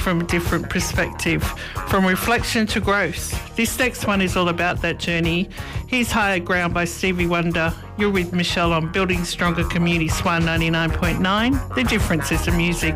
from a different perspective, from reflection to growth. This next one is all about that journey. Here's Higher Ground by Stevie Wonder. You're with Michelle on Building Stronger Community, Swan 99.9. The difference is the music.